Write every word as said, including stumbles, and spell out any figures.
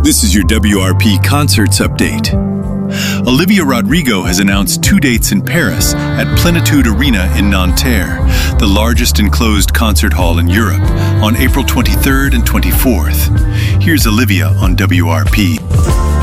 This is your W R P Concerts Update. Olivia Rodrigo has announced two dates in Paris at Plenitude Arena in Nanterre, the largest enclosed concert hall in Europe, on April twenty-third and twenty-fourth. Here's Olivia on W R P.